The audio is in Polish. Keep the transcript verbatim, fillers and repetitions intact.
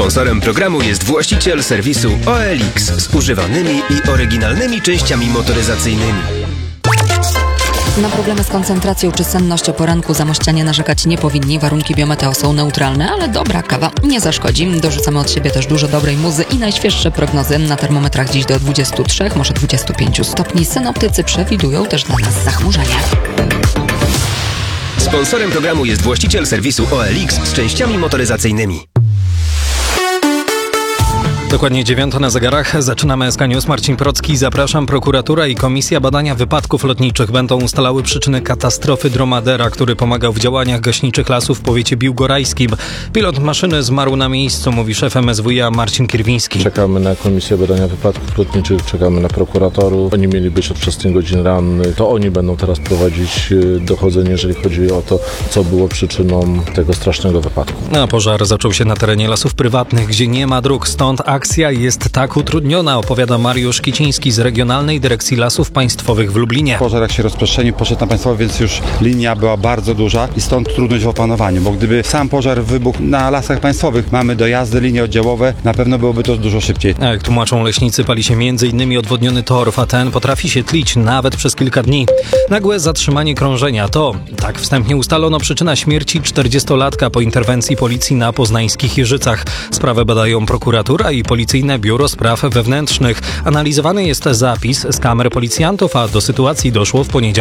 Sponsorem programu jest właściciel serwisu O L X z używanymi i oryginalnymi częściami motoryzacyjnymi. Na problemy z koncentracją czy senność o poranku zamościanie narzekać nie powinni. Warunki biometeo są neutralne, ale dobra kawa nie zaszkodzi. Dorzucamy od siebie też dużo dobrej muzy i najświeższe prognozy. Na termometrach dziś do dwudziestu trzech, może dwudziestu pięciu stopni. Synoptycy przewidują też dla nas zachmurzenie. Sponsorem programu jest właściciel serwisu O L X z częściami motoryzacyjnymi. Dokładnie dziewiąta na zegarach. Zaczynamy S K News. Marcin Procki, zapraszam. Prokuratura i Komisja Badania Wypadków Lotniczych będą ustalały przyczyny katastrofy dromadera, który pomagał w działaniach gaśniczych lasów w powiecie biłgorajskim. Pilot maszyny zmarł na miejscu, mówi szef M S W i A Marcin Kierwiński. Czekamy na Komisję Badania Wypadków Lotniczych, czekamy na prokuratorów. Oni mieli być od wczesnych godzin rannych. To oni będą teraz prowadzić dochodzenie, jeżeli chodzi o to, co było przyczyną tego strasznego wypadku. A pożar zaczął się na terenie lasów prywatnych, gdzie nie ma dróg, stąd akcja jest tak utrudniona, opowiada Mariusz Kiciński z Regionalnej Dyrekcji Lasów Państwowych w Lublinie. Pożar jak się rozprzestrzenił, poszedł na państwowe, więc już linia była bardzo duża i stąd trudność w opanowaniu, bo gdyby sam pożar wybuchł na lasach państwowych, mamy dojazdy, linie oddziałowe, na pewno byłoby to dużo szybciej. A jak tłumaczą leśnicy, pali się między innymi odwodniony torf, a ten potrafi się tlić nawet przez kilka dni. Nagłe zatrzymanie krążenia to, tak wstępnie ustalono, przyczyna śmierci czterdziestolatka po interwencji policji na poznańskich Jeżycach. Sprawę badają prokuratura i Policyjne Biuro Spraw Wewnętrznych. Analizowany jest zapis z kamer policjantów, a do sytuacji doszło w poniedziałek.